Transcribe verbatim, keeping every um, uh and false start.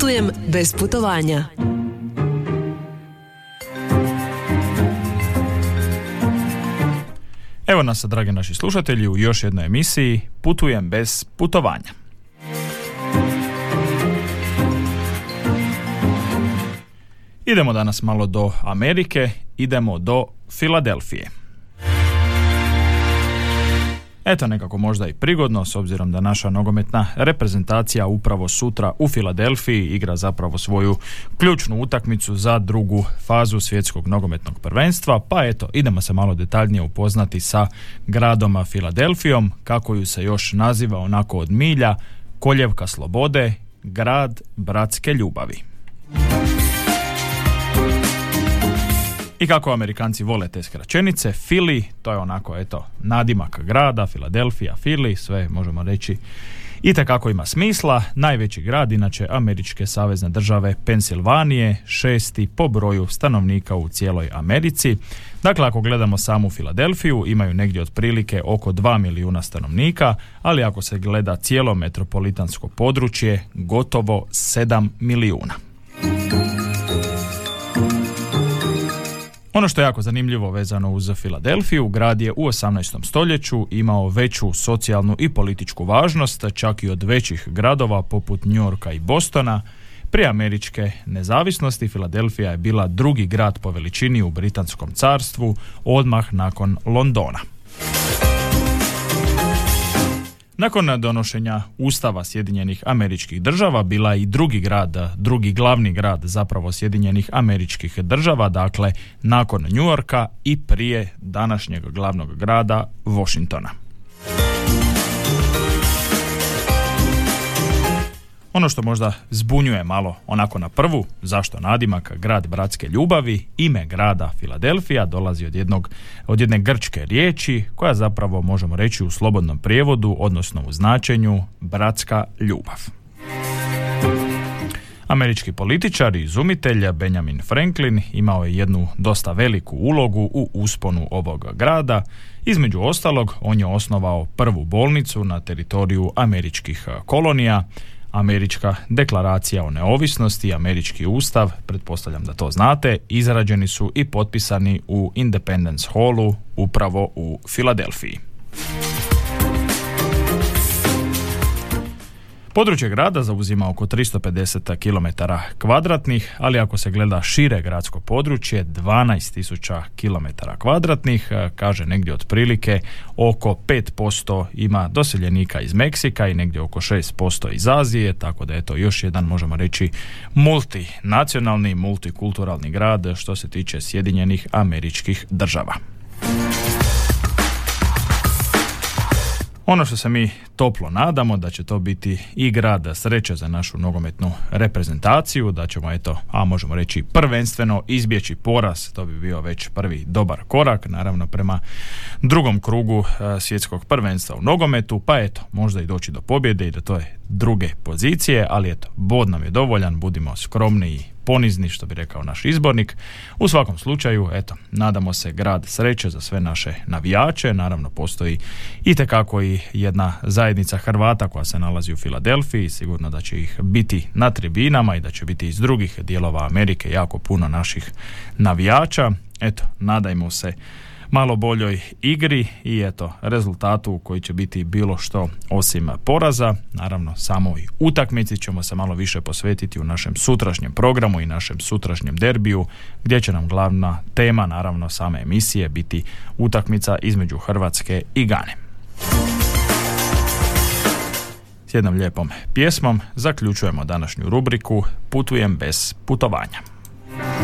Putujem bez putovanja. Evo nas, dragi naši slušatelji, u još jednoj emisiji Putujem bez putovanja. Idemo danas malo do Amerike, idemo do Filadelfije. Eto, nekako možda i prigodno, s obzirom da naša nogometna reprezentacija upravo sutra u Filadelfiji igra zapravo svoju ključnu utakmicu za drugu fazu svjetskog nogometnog prvenstva, pa eto, idemo se malo detaljnije upoznati sa gradom Filadelfijom, kako ju se još naziva onako od milja, koljevka slobode, grad bratske ljubavi. I kako Amerikanci vole te skraćenice, Philly, to je onako, eto, nadimak grada, Filadelfija, Philly, sve možemo reći itekako ima smisla. Najveći grad, inače američke savezne države Pensilvanije, šesti po broju stanovnika u cijeloj Americi. Dakle, ako gledamo samu Filadelfiju, imaju negdje otprilike oko dva milijuna stanovnika, ali ako se gleda cijelo metropolitansko područje, gotovo sedam milijuna. Ono što je jako zanimljivo vezano uz Filadelfiju, grad je u osamnaestom stoljeću imao veću socijalnu i političku važnost, čak i od većih gradova poput New Yorka i Bostona. Prije američke nezavisnosti Filadelfija je bila drugi grad po veličini u Britanskom carstvu, odmah nakon Londona. Nakon donošenja Ustava Sjedinjenih Američkih Država bila je i drugi grad, drugi glavni grad zapravo Sjedinjenih Američkih Država, dakle nakon New Yorka i prije današnjeg glavnog grada Washingtona. Ono što možda zbunjuje malo onako na prvu, zašto nadimak grad bratske ljubavi, ime grada Filadelfija dolazi od jednog od jedne grčke riječi koja zapravo možemo reći u slobodnom prijevodu, odnosno u značenju bratska ljubav. Američki političar i izumitelj Benjamin Franklin imao je jednu dosta veliku ulogu u usponu ovog grada. Između ostalog, on je osnovao prvu bolnicu na teritoriju američkih kolonija. Američka deklaracija o neovisnosti i američki ustav, pretpostavljam da to znate, izrađeni su i potpisani u Independence Hallu upravo u Filadelfiji. Područje grada zauzima oko tristo pedeset kilometara kvadratnih, ali ako se gleda šire gradsko područje, dvanaest tisuća kilometara kvadratnih, kaže negdje otprilike oko pet posto ima doseljenika iz Meksika i negdje oko šest posto iz Azije, tako da je to još jedan, možemo reći, multinacionalni, multikulturalni grad što se tiče Sjedinjenih Američkih Država. Ono što se mi toplo nadamo da će to biti i grad sreće za našu nogometnu reprezentaciju, da ćemo, eto, a možemo reći prvenstveno izbjeći poraz, to bi bio već prvi dobar korak, naravno prema drugom krugu e, svjetskog prvenstva u nogometu, pa eto, možda i doći do pobjede i do toje druge pozicije, ali eto, bod nam je dovoljan, budimo skromni i ponizni, što bi rekao naš izbornik. U svakom slučaju, eto, nadamo se grad sreće za sve naše navijače. Naravno, postoji itekako i jedna zajednica Hrvata koja se nalazi u Filadelfiji. Sigurno da će ih biti na tribinama i da će biti iz drugih dijelova Amerike jako puno naših navijača. Eto, nadajmo se malo boljoj igri i eto rezultatu koji će biti bilo što osim poraza. Naravno, samoj utakmici ćemo se malo više posvetiti u našem sutrašnjem programu i našem sutrašnjem derbiju, gdje će nam glavna tema, naravno, same emisije biti utakmica između Hrvatske i Gane. S jednom lijepom pjesmom zaključujemo današnju rubriku Putujem bez putovanja.